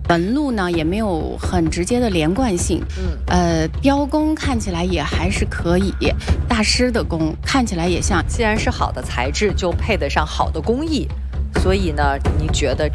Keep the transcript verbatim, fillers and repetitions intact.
纹路呢也没有很直接的连贯性，嗯，呃，雕工看起来也还是可以，大师的工看起来也像。 既然是好的材质，就配得上好的工艺，所以呢，你觉得